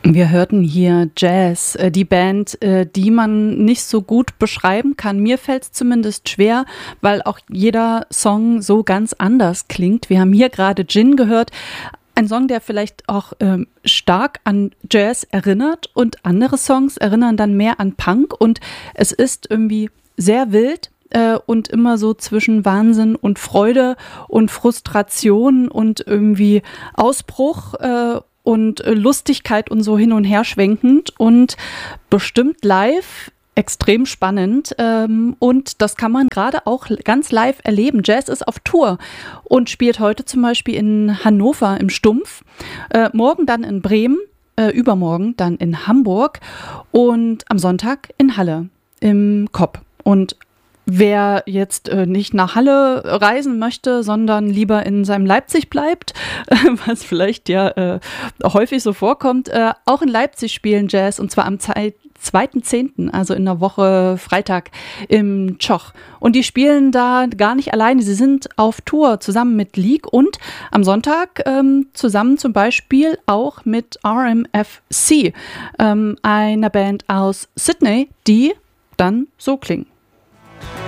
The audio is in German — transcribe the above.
Wir hörten hier Jazz, die Band, die man nicht so gut beschreiben kann. Mir fällt es zumindest schwer, weil auch jeder Song so ganz anders klingt. Wir haben hier gerade Gin gehört, ein Song, der vielleicht auch stark an Jazz erinnert, und andere Songs erinnern dann mehr an Punk, und es ist irgendwie sehr wild. Und immer so zwischen Wahnsinn und Freude und Frustration und irgendwie Ausbruch und Lustigkeit und so hin und her schwenkend und bestimmt live extrem spannend, und das kann man gerade auch ganz live erleben. Jazz ist auf Tour und spielt heute zum Beispiel in Hannover im Stumpf, morgen dann in Bremen, übermorgen dann in Hamburg und am Sonntag in Halle im KOP. Und wer jetzt nicht nach Halle reisen möchte, sondern lieber in seinem Leipzig bleibt, was vielleicht ja häufig so vorkommt, auch in Leipzig spielen Jazz, und zwar am 2.10., also in der Woche Freitag im Tschoch. Und die spielen da gar nicht alleine, sie sind auf Tour zusammen mit Leak und am Sonntag zusammen zum Beispiel auch mit RMFC, einer Band aus Sydney, die dann so klingen.